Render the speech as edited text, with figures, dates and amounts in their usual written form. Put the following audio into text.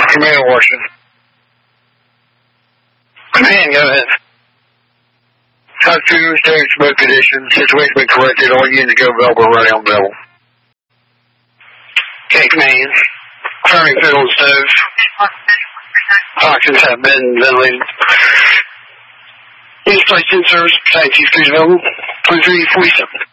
Command, Washington. Command, go ahead. Type 2, stay smoke condition. Situation been corrected. All units go Velcro right on level. Okay, Command. Firing fuel stove. Toxins have been ventilated. Units placed in service. Type 2 available. 2347.